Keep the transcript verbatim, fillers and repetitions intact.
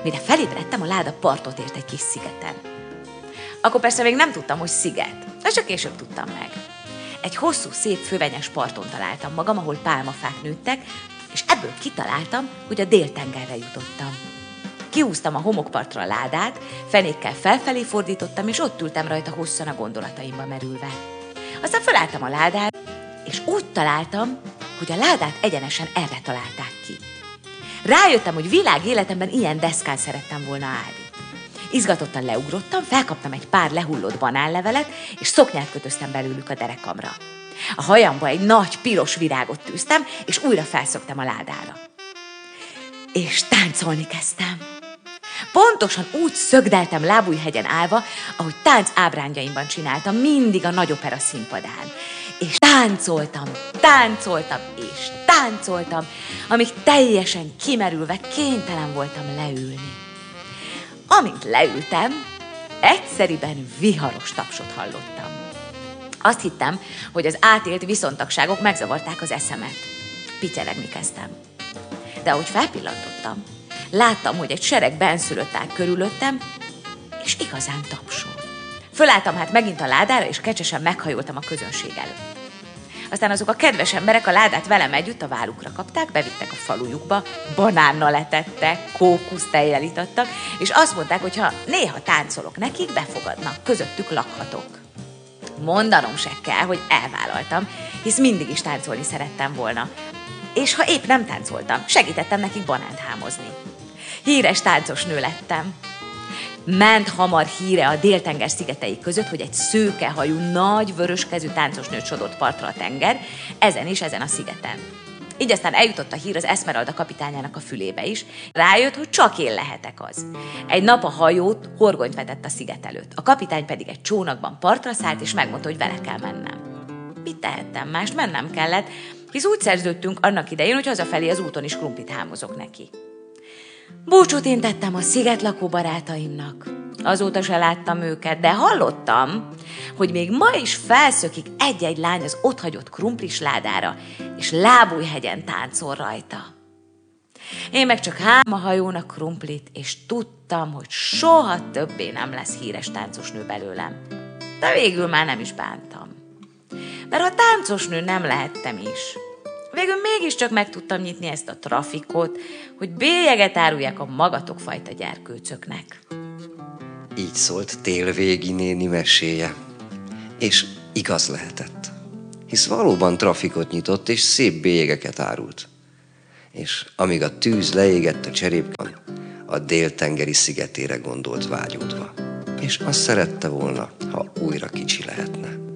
Mire felébredtem, a láda partot ért egy kis szigeten. Akkor persze még nem tudtam, hogy sziget, de csak később tudtam meg. Egy hosszú, szép fővenyes parton találtam magam, ahol pálmafák nőttek, és ebből kitaláltam, hogy a Déltengerre jutottam. Kihúztam a homokpartra a ládát, fenékkel felfelé fordítottam, és ott ültem rajta hosszan a gondolataimba merülve. Aztán felálltam a ládára, és úgy találtam, hogy a ládát egyenesen erre találták ki. Rájöttem, hogy világ életemben ilyen deszkán szerettem volna állni. Izgatottan leugrottam, felkaptam egy pár lehullott banánlevelet, és szoknyát kötöztem belőlük a derekamra. A hajamba egy nagy piros virágot tűztem, és újra felszöktem a ládára. És táncolni kezdtem. Pontosan úgy szögdeltem Lábújhegyen állva, ahogy tánc ábrányjaimban csináltam, mindig a nagy opera színpadán. És táncoltam, táncoltam, és táncoltam, amíg teljesen kimerülve kénytelen voltam leülni. Amint leültem, egyszeriben viharos tapsot hallottam. Azt hittem, hogy az átélt viszontagságok megzavarták az eszemet. Pityeregni kezdtem. De ahogy felpillantottam, láttam, hogy egy sereg benszülött áll körülöttem, és igazán tapsol. Fölálltam hát megint a ládára, és kecsesen meghajoltam a közönség előtt. Aztán azok a kedves emberek a ládát velem együtt a vállukra kapták, bevittek a falujukba, banánnal etettek, kókusztejjel itattak, és azt mondták, hogy ha néha táncolok nekik, befogadnak, közöttük lakhatok. Mondanom se kell, hogy elvállaltam, hisz mindig is táncolni szerettem volna. És ha épp nem táncoltam, segítettem nekik banánt hámozni. Híres táncos nő lettem. Ment hamar híre a Déltenger szigetei között, hogy egy szőkehajú, nagy vöröskezű táncosnőt sodort partra a tenger, ezen is, ezen a szigeten. Így aztán eljutott a hír az Esmeralda kapitányának a fülébe is. Rájött, hogy csak én lehetek az. Egy nap a hajót horgonyt vetett a sziget előtt. A kapitány pedig egy csónakban partra szállt, és megmondta, hogy vele kell mennem. Mit tehettem mást? Mennem kellett, hisz úgy szerződtünk annak idején, hogy hazafelé az úton is krumplit hámozok neki. Búcsút én tettem a szigetlakó barátaimnak. Azóta se láttam őket, de hallottam, hogy még ma is felszökik egy-egy lány az otthagyott krumplis ládára, és Lábújhegyen táncol rajta. Én meg csak három a hajónak krumplit, és tudtam, hogy soha többé nem lesz híres táncosnő belőlem. De végül már nem is bántam. Mert ha táncosnő nem lehettem is, végül mégiscsak meg tudtam nyitni ezt a trafikot, hogy bélyeget áruljak a magatok fajta gyerkőcöknek. Így szólt Télvégi néni meséje. És igaz lehetett. Hisz valóban trafikot nyitott, és szép bélyegeket árult. És amíg a tűz leégett a cserépkán, a Déltengeri szigetére gondolt vágyódva. És azt szerette volna, ha újra kicsi lehetne.